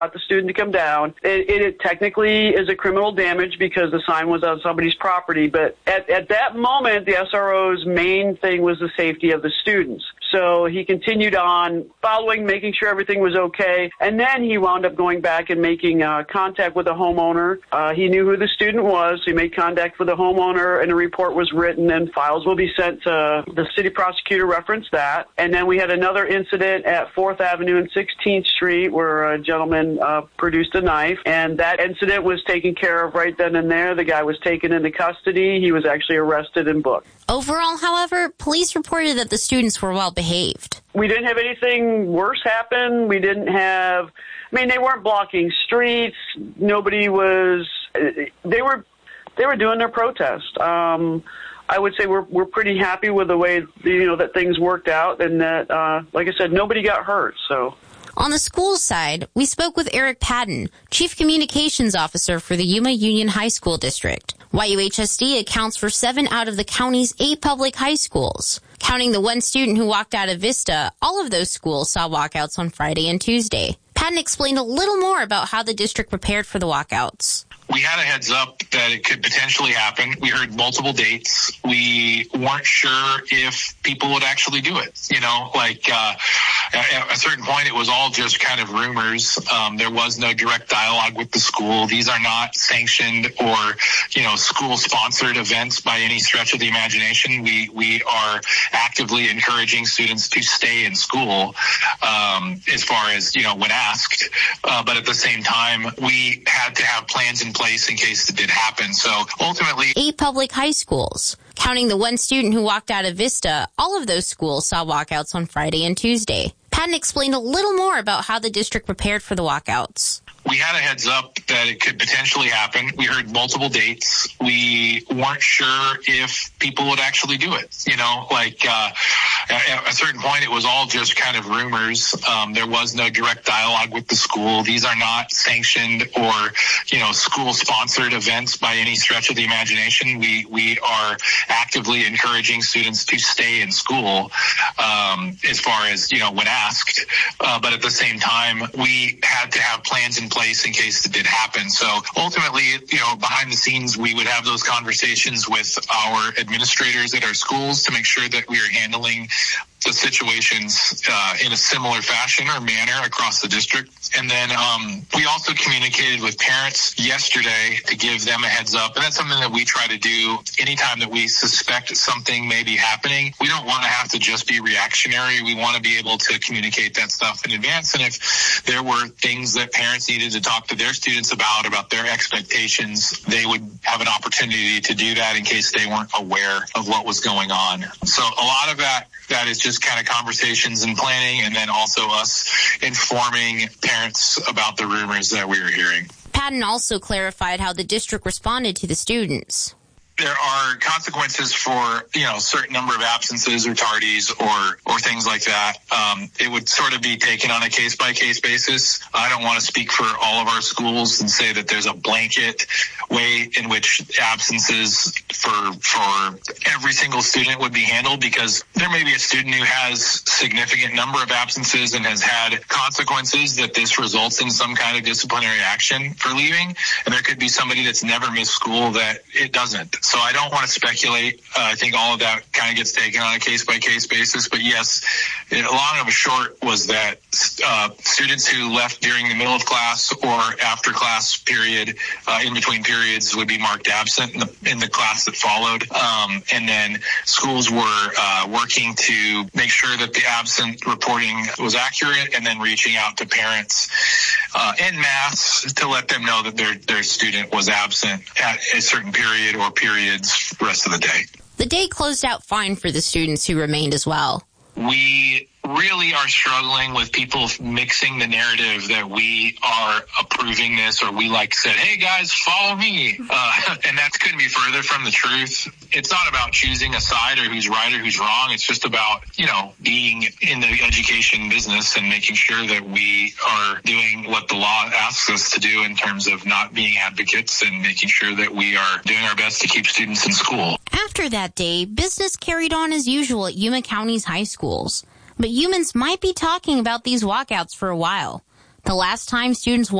the student to come down. It technically is a criminal damage because the sign was on somebody's property, but at that moment, the SRO's main thing was the safety of the students. So he continued on following, making sure everything was okay, and then he wound up going back and making contact with the homeowner. He knew who the student was, so he made contact with the homeowner, and a report was written, and files will be sent to the city prosecutor, referenced that. And then we had another incident at 4th Avenue and 16th Street where a gentleman produced a knife, and that incident was taken care of right then and there. The guy was taken into custody. He was actually arrested and booked. Overall, however, police reported that the students were well behaved. We didn't have anything worse happen. We didn't have, they weren't blocking streets. Nobody was, they were doing their protest. I would say we're pretty happy with the way, that things worked out, and that, like I said, nobody got hurt, so. On the school side, we spoke with Eric Patton, Chief Communications Officer for the Yuma Union High School District. YUHSD accounts for 7 out of the county's 8 public high schools. Counting the one student who walked out of Vista, all of those schools saw walkouts on Friday and Tuesday. Patton explained a little more about how the district prepared for the walkouts. We had a heads up that it could potentially happen. We heard multiple dates. We weren't sure if people would actually do it. At a certain point, it was all just kind of rumors. There was no direct dialogue with the school. These are not sanctioned or, school-sponsored events by any stretch of the imagination. We are actively encouraging students to stay in school, as far as, when asked. But at the same time, we had to have plans in place in case it did happen. So ultimately, 8 public high schools. Counting the one student who walked out of Vista, all of those schools saw walkouts on Friday and Tuesday. Patton explained a little more about how the district prepared for the walkouts. We had a heads up that it could potentially happen. We heard multiple dates. We weren't sure if people would actually do it. At a certain point, it was all just kind of rumors. There was no direct dialogue with the school. These are not sanctioned or, school-sponsored events by any stretch of the imagination. We are actively encouraging students to stay in school, as far as, when asked. But at the same time, we had to have plans in place in case it did happen. So ultimately, behind the scenes, we would have those conversations with our administrators at our schools to make sure that we are handling the situations in a similar fashion or manner across the district. And then we also communicated with parents yesterday to give them a heads up. And that's something that we try to do anytime that we suspect something may be happening. We don't want to have to just be reactionary. We want to be able to communicate that stuff in advance. And if there were things that parents needed to talk to their students about their expectations, they would have an opportunity to do that in case they weren't aware of what was going on. So a lot of that is just kind of conversations and planning, and then also us informing parents about the rumors that we were hearing. Patton also clarified how the district responded to the students. There are consequences for, a certain number of absences or tardies or things like that. It would sort of be taken on a case-by-case basis. I don't want to speak for all of our schools and say that there's a blanket way in which absences for every single student would be handled, because there may be a student who has significant number of absences and has had consequences that this results in some kind of disciplinary action for leaving. And there could be somebody that's never missed school that it doesn't. So I don't want to speculate. I think all of that kind of gets taken on a case-by-case basis. But yes, long of a short was that students who left during the middle of class or after class period, in between periods, would be marked absent in the class that followed. And then schools were working to make sure that the absent reporting was accurate, and then reaching out to parents en masse to let them know that their student was absent at a certain period or periods the rest of the day. The day closed out fine for the students who remained as well. We really are struggling with people mixing the narrative that we are approving this, or we said, hey guys, follow me. And that couldn't be further from the truth. It's not about choosing a side or who's right or who's wrong. It's just about, being in the education business and making sure that we are doing what the law asks us to do in terms of not being advocates and making sure that we are doing our best to keep students in school. After that day, business carried on as usual at Yuma County's high schools. But humans might be talking about these walkouts for a while. The last time students